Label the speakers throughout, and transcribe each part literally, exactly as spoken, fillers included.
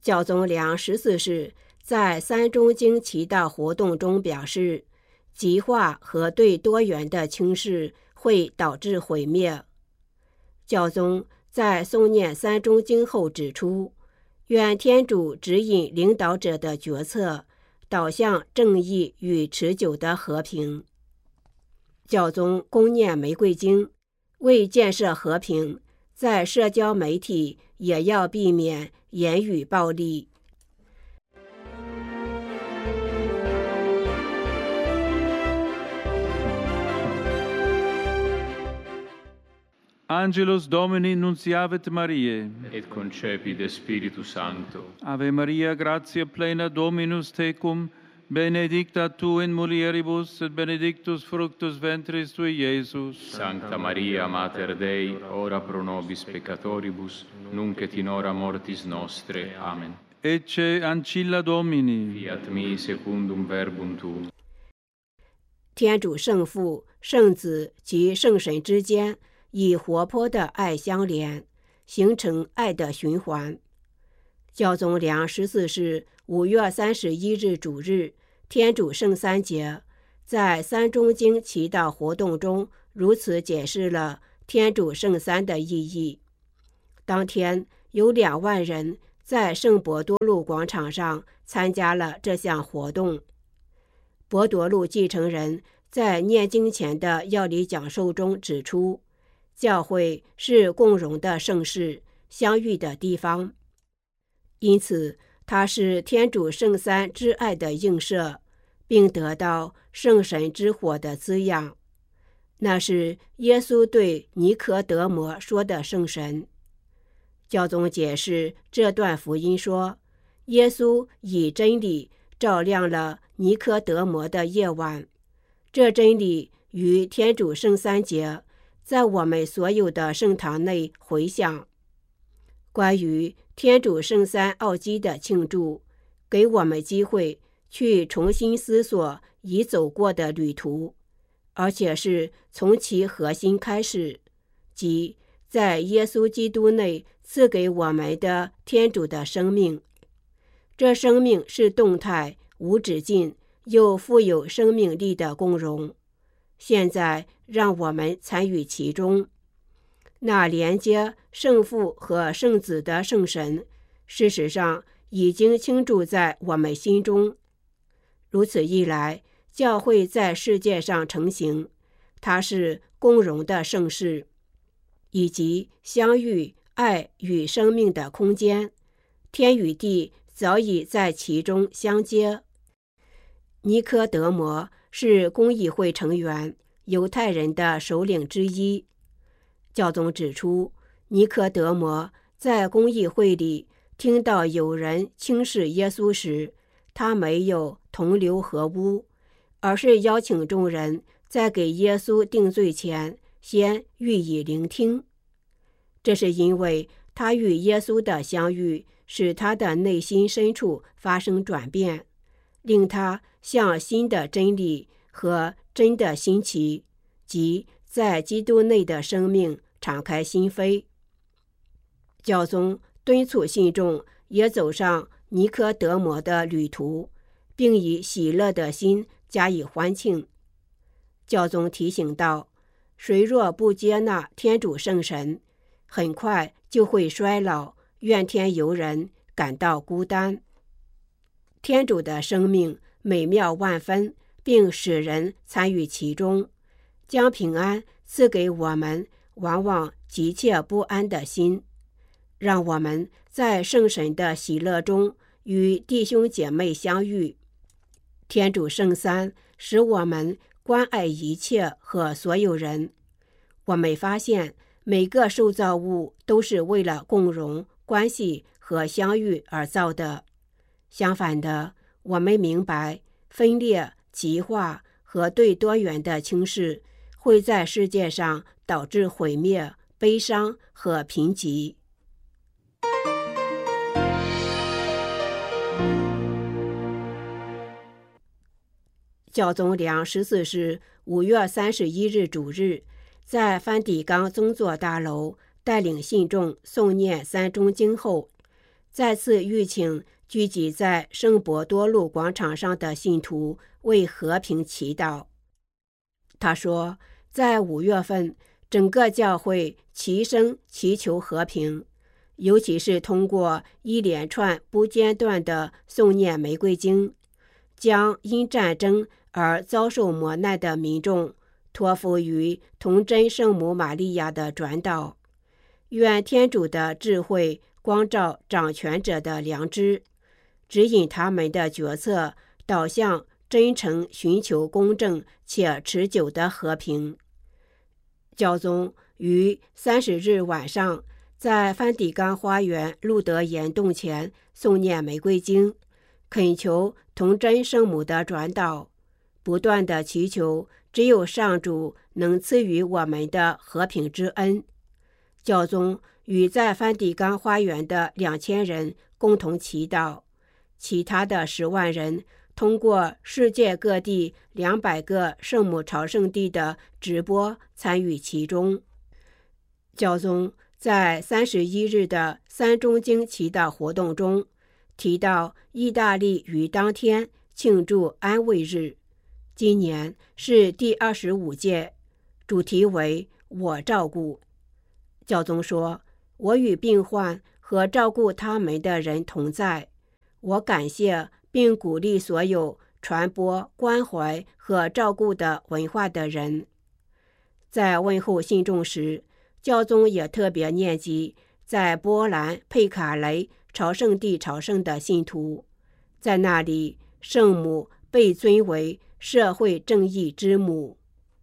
Speaker 1: 教宗良十四世在三中经祈祷活动中表示，极化和对多元的轻视会导致毁灭。教宗在诵念三中经后指出，愿天主指引领导者的决策导向正义与持久的和平。教宗恭念玫瑰经，为建设和平，在社交媒体也要避免言语暴力。
Speaker 2: Angelus Domini nunciavit Mariae,
Speaker 3: et concepit Spiritus Sancto.
Speaker 2: Ave Maria, gratia plena Dominus tecum, benedicta tu in mulieribus, et benedictus fructus ventris tui, Iesus.
Speaker 3: Sancta Maria, Mater Dei, ora pro nobis peccatoribus, nunc et in hora mortis nostre. Amen.
Speaker 2: Ecce ancilla Domini.
Speaker 3: Fiat mi secundum verbum tuum.
Speaker 1: 天主圣父、圣子及圣神之间以活泼的爱相连，形成爱的循环。教宗良十四世五月三十一日主日，天主圣三节，在三中经祈祷活动中如此解释了天主圣三的意义。当天有两万人在圣伯多禄广场上参加了这项活动。伯多禄继承人在念经前的要理讲授中指出，教会是共融的圣事，相遇的地方。因此，它是天主圣三之爱的映射，并得到圣神之火的滋养。那是耶稣对尼科德摩说的圣神。教宗解释这段福音说，耶稣以真理照亮了尼科德摩的夜晚，这真理于天主圣三节在我们所有的圣堂内回响。关于天主圣三奥基的庆祝，给我们机会去重新思索已走过的旅途，而且是从其核心开始，即在耶稣基督内赐给我们的天主的生命。这生命是动态、无止境又富有生命力的共融。现在让我们参与其中。那连接圣父和圣子的圣神，事实上已经倾注在我们心中。如此一来，教会在世界上成形，它是共融的圣事，以及相遇、爱与生命的空间。天与地早已在其中相接。尼科德摩是公议会成员，犹太人的首领之一。教宗指出，尼科德摩在公议会里听到有人轻视耶稣时，他没有同流合污，而是邀请众人在给耶稣定罪前先予以聆听。这是因为他与耶稣的相遇使他的内心深处发生转变，令他向新的真理和真的新奇，即在基督内的生命敞开心扉。教宗敦促信众也走上尼科德摩的旅途，并以喜乐的心加以欢庆。教宗提醒道，谁若不接纳天主圣神，很快就会衰老，怨天尤人，感到孤单。天主的生命美妙万分，并使人参与其中，将平安赐给我们往往急切不安的心。让我们在圣神的喜乐中与弟兄姐妹相遇。天主圣三使我们关爱一切和所有人。我们发现每个受造物都是为了共融、关系和相遇而造的。相反的，我们明白分裂、极化和对多元的轻视会在世界上导致毁灭、悲伤和贫瘠。教宗良十四世五月三十一日主日，在梵蒂冈宗座大楼带领信众诵念三中经后， 再次吁请聚集在圣伯多禄广场上的信徒为和平祈祷。他说，在五月份，整个教会齐声祈求和平，尤其是通过一连串不间断的诵念玫瑰经，将因战争而遭受磨难的民众托付于童真圣母玛利亚的转导。愿天主的智慧光照掌权者的良知，指引他们的决策导向真诚寻求公正且持久的和平。教宗于三十日晚上在梵蒂冈花园路德岩洞前诵念玫瑰经，恳求童真圣母的转导，不断地祈求只有上主能赐予我们的和平之恩。教宗与在梵蒂冈花园的两千人共同祈祷，其他的十万人通过世界各地两百个圣母朝圣地的直播参与其中。教宗在三十一日的三中经祈祷活动中提到，意大利于当天庆祝安慰日，今年是第二十五届，主题为我照顾。教宗说，我与病患和照顾他们的人同在，我感谢并鼓励所有传播关怀和照顾的文化的人。在问候信众时，教宗也特别念及在波兰佩卡雷朝圣地朝圣的信徒，在那里圣母被尊为社会正义之母。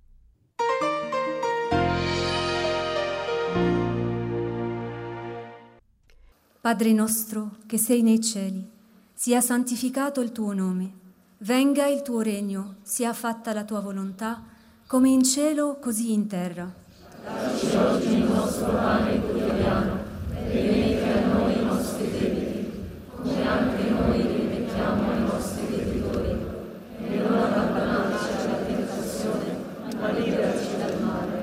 Speaker 4: Padre nostro che sei nei cieli, sia santificato il tuo nome, venga il tuo regno, sia fatta la tua volontà, come in cielo così in terra.
Speaker 5: Dacci oggi il nostro pane quotidiano e rimetti a noi i nostri debiti, come anche noi rimettiamo ai nostri debitori, e non abbandonarci alla tentazione, ma liberaci dal male.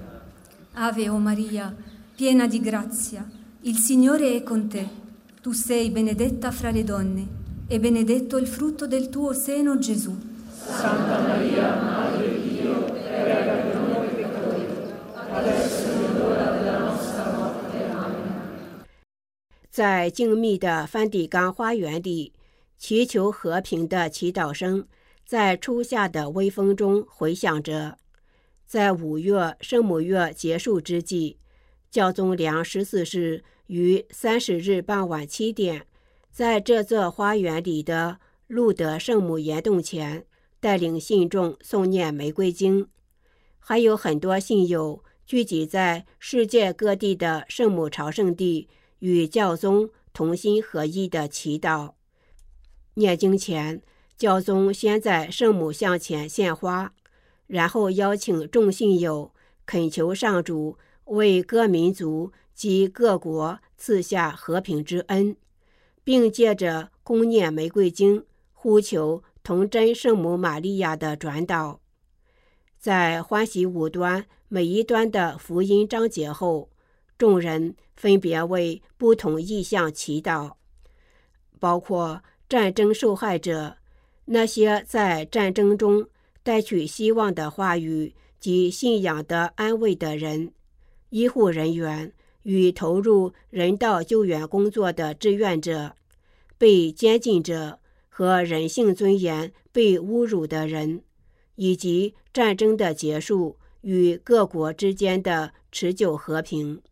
Speaker 4: Ave o Maria, piena di grazia, il Signore è con te. Tu sei benedetta fra le donne, e benedetto il frutto del tuo seno, Gesù.
Speaker 5: Santa Maria, Madre di Dio, prega per noi peccatori, adesso è l'ora della nostra morte. Amen.
Speaker 1: 在静谧的梵蒂冈花园里，祈求和平的祈祷声在初夏的微风中回响着。在五月圣母月结束之际，教宗良十四世于三十日傍晚七点，在这座花园里的路德圣母岩洞前，带领信众诵念玫瑰经。还有很多信友聚集在世界各地的圣母朝圣地，与教宗同心合意的祈祷。念经前，教宗先在圣母像前献花，然后邀请众信友恳求上主为各民族及各国赐下和平之恩，并借着恭念玫瑰经呼求童真圣母玛利亚的转导。在欢喜五端每一端的福音章节后，众人分别为不同意向祈祷，包括战争受害者，那些在战争中带取希望的话语及信仰的安慰的人，医护人员与投入人道救援工作的志愿者，被监禁者和人性尊严被侮辱的人，以及战争的结束与各国之间的持久和平。